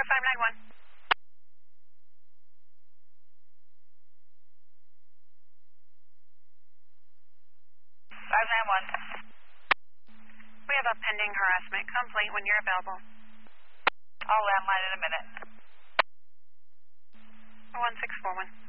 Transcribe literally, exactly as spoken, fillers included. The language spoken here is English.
five nine one. five nine one. We have a pending harassment complaint when you're available. I'll landline in a minute. one six four one.